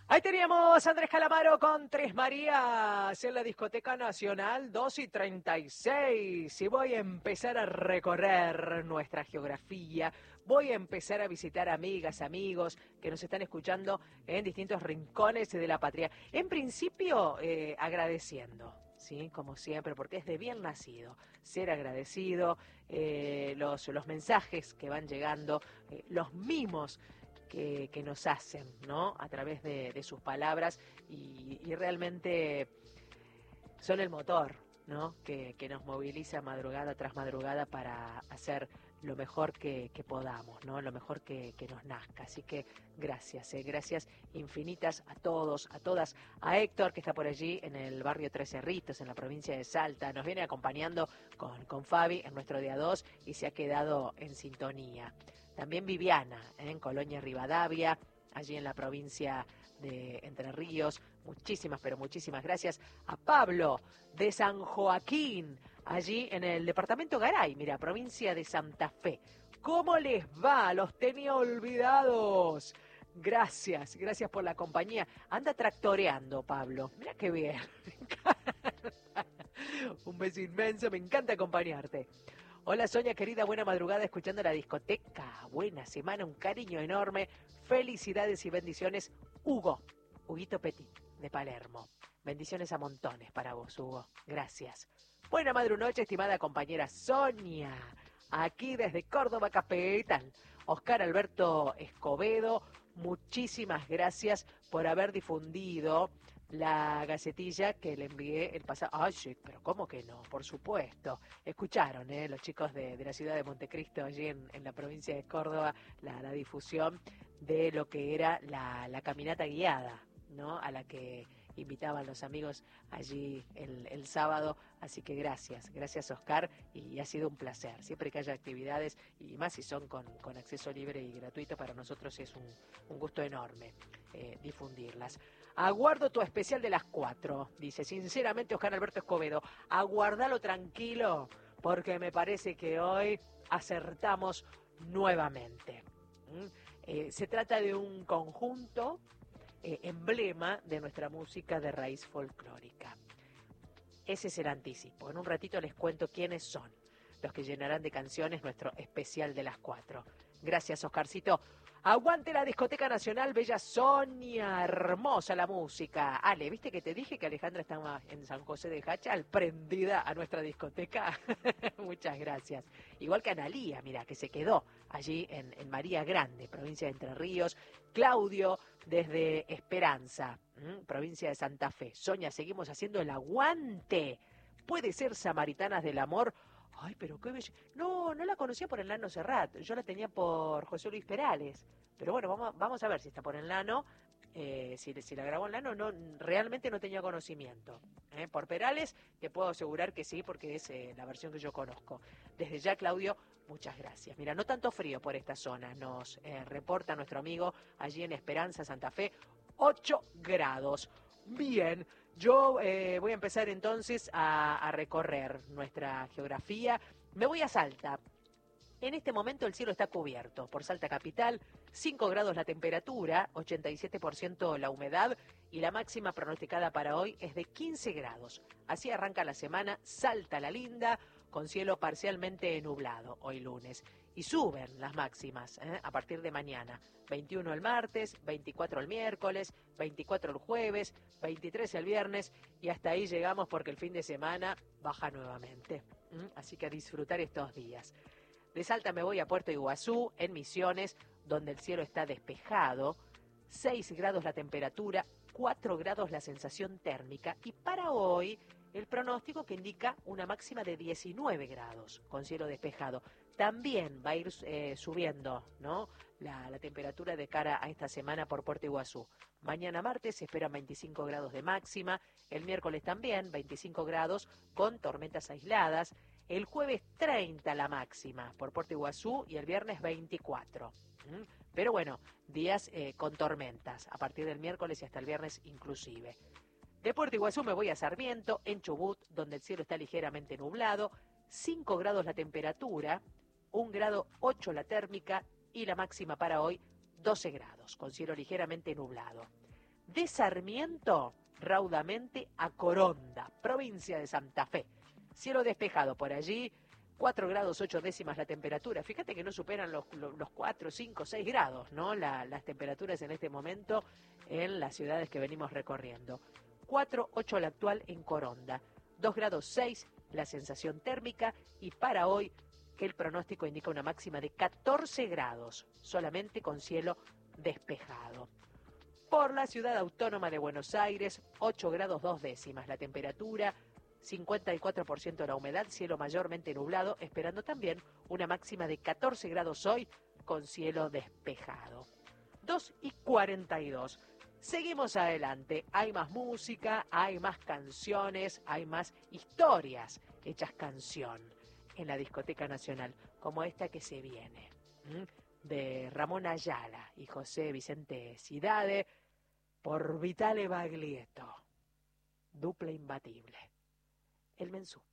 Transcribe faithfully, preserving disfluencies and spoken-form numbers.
Ahí teníamos a Andrés Calamaro con Tres Marías en la Discoteca Nacional, dos y treinta y seis. Y voy a empezar a recorrer nuestra geografía. Voy a empezar a visitar amigas, amigos que nos están escuchando en distintos rincones de la patria. En principio, eh, agradeciendo. Sí, como siempre, porque es de bien nacido ser agradecido, eh, los, los mensajes que van llegando, eh, los mimos Que, que nos hacen, ¿no? A través de, de sus palabras y, y realmente son el motor, ¿no? Que, que nos moviliza madrugada tras madrugada para hacer lo mejor que, que podamos, ¿no? Lo mejor que, que nos nazca. Así que gracias, ¿eh? Gracias infinitas a todos, a todas. A Héctor, que está por allí en el barrio Tres Cerritos, en la provincia de Salta. Nos viene acompañando con, con Fabi en nuestro día dos y se ha quedado en sintonía. También Viviana, ¿eh? En Colonia Rivadavia, allí en la provincia de Entre Ríos. Muchísimas, pero muchísimas gracias a Pablo de San Joaquín, allí en el departamento Garay, mira, provincia de Santa Fe. ¿Cómo les va? Los tenía olvidados. Gracias, gracias por la compañía. Anda tractoreando, Pablo. Mira qué bien. Un beso inmenso, me encanta acompañarte. Hola Sonia querida, buena madrugada escuchando la discoteca. Buena semana, un cariño enorme. Felicidades y bendiciones. Hugo, Huguito Petit, de Palermo. Bendiciones a montones para vos, Hugo. Gracias. Buena madrunoche, estimada compañera Sonia. Aquí desde Córdoba capital. Oscar Alberto Escobedo, muchísimas gracias por haber difundido la gacetilla que le envié el pasado. Ay, sí, pero ¿cómo que no? Por supuesto. Escucharon, ¿eh? Los chicos de, de la ciudad de Montecristo, allí en, en la provincia de Córdoba, la, la difusión de lo que era la, la caminata guiada, ¿no? A la que invitaban los amigos allí el, el sábado. Así que gracias, gracias Oscar, y ha sido un placer. Siempre que haya actividades, y más si son con, con acceso libre y gratuito, para nosotros es un, un gusto enorme eh, difundirlas. Aguardo tu especial de las cuatro, dice sinceramente Oscar Alberto Escobedo. Aguardalo tranquilo, porque me parece que hoy acertamos nuevamente. ¿Mm? Eh, se trata de un conjunto eh, emblema de nuestra música de raíz folclórica. Ese es el anticipo. En un ratito les cuento quiénes son los que llenarán de canciones nuestro especial de las cuatro. Gracias, Oscarcito. Aguante la Discoteca Nacional, bella Sonia, hermosa la música. Ale, ¿viste que te dije que Alejandra estaba en San José de Hachal, prendida a nuestra discoteca? Muchas gracias. Igual que Analía, mira, que se quedó allí en, en María Grande, provincia de Entre Ríos. Claudio, desde Esperanza, ¿m? Provincia de Santa Fe. Sonia, seguimos haciendo el aguante. Puede ser Samaritanas del Amor. Ay, pero qué bella. No, no la conocía por el Nano Serrat. Yo la tenía por José Luis Perales. Pero bueno, vamos, vamos a ver si está por el Nano. Eh, si, si la grabó el Nano, no, realmente no tenía conocimiento. ¿Eh? Por Perales, te puedo asegurar que sí, porque es eh, la versión que yo conozco. Desde ya, Claudio, muchas gracias. Mira, no tanto frío por esta zona. Nos eh, reporta nuestro amigo allí en Esperanza, Santa Fe. ocho grados. Bien, yo eh, voy a empezar entonces a, a recorrer nuestra geografía. Me voy a Salta. En este momento el cielo está cubierto por Salta Capital, cinco grados la temperatura, ochenta y siete por ciento la humedad y la máxima pronosticada para hoy es de quince grados. Así arranca la semana, Salta la linda, con cielo parcialmente nublado hoy lunes. Y suben las máximas ¿eh? a partir de mañana. veintiuno el martes, veinticuatro el miércoles, veinticuatro el jueves, veintitrés el viernes y hasta ahí llegamos porque el fin de semana baja nuevamente. ¿Mm? Así que a disfrutar estos días. De Salta me voy a Puerto Iguazú, en Misiones, donde el cielo está despejado, seis grados la temperatura, cuatro grados la sensación térmica y para hoy el pronóstico que indica una máxima de diecinueve grados con cielo despejado. También va a ir eh, subiendo, ¿no? la, la temperatura de cara a esta semana por Puerto Iguazú. Mañana martes se esperan veinticinco grados de máxima, el miércoles también veinticinco grados con tormentas aisladas, el jueves treinta la máxima por Puerto Iguazú y el viernes veinticuatro. ¿Mm? Pero bueno, días eh, con tormentas a partir del miércoles y hasta el viernes inclusive. De Puerto Iguazú me voy a Sarmiento, en Chubut, donde el cielo está ligeramente nublado, cinco grados la temperatura, un grado ocho la térmica y la máxima para hoy doce grados, con cielo ligeramente nublado. De Sarmiento, raudamente a Coronda, provincia de Santa Fe. Cielo despejado por allí, cuatro grados ocho décimas la temperatura. Fíjate que no superan los, los, los cuatro, cinco, seis grados, ¿no? La, las temperaturas en este momento en las ciudades que venimos recorriendo. cuatro ocho la actual en Coronda, dos grados seis la sensación térmica y para hoy que el pronóstico indica una máxima de catorce grados, solamente con cielo despejado. Por la ciudad autónoma de Buenos Aires, ocho grados dos décimas la temperatura, cincuenta y cuatro por ciento la humedad, cielo mayormente nublado, esperando también una máxima de catorce grados hoy con cielo despejado. dos y cuarenta y dos. Seguimos adelante, hay más música, hay más canciones, hay más historias hechas canción en la Discoteca Nacional, como esta que se viene, ¿m? de Ramón Ayala y José Vicente Cidade, por Vitale Baglietto, dupla imbatible, El Mensú.